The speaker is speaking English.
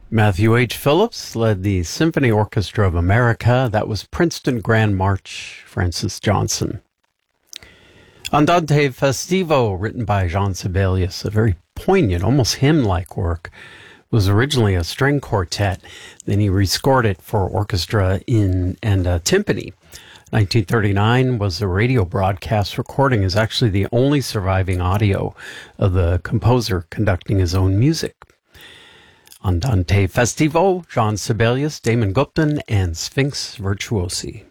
Matthew H. Phillips led the Symphony Orchestra of America. That was Princeton Grand March, Francis Johnson. Andante Festivo, written by Jean Sibelius, a very poignant, almost hymn-like work, was originally a string quartet. Then he rescored it for orchestra and timpani. 1939 was a radio broadcast recording, is actually the only surviving audio of the composer conducting his own music. Andante Festivo, Jean Sibelius, Damon Gupton, and Sphinx Virtuosi.